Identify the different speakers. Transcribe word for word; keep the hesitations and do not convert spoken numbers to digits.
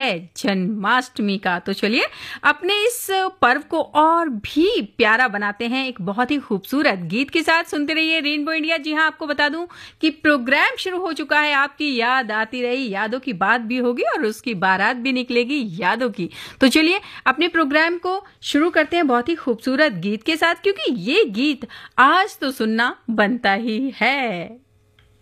Speaker 1: जन्माष्टमी का। तो चलिए अपने इस पर्व को और भी प्यारा बनाते हैं एक बहुत ही खूबसूरत गीत के साथ। सुनते रहिए रेनबो इंडिया। जी हाँ, आपको बता दूं कि प्रोग्राम शुरू हो चुका है। आपकी याद आती रही, यादों की बात भी होगी और उसकी बारात भी निकलेगी यादों की। तो चलिए अपने प्रोग्राम को शुरू करते हैं बहुत ही खूबसूरत गीत के साथ, क्योंकि ये गीत आज तो सुनना बनता ही है।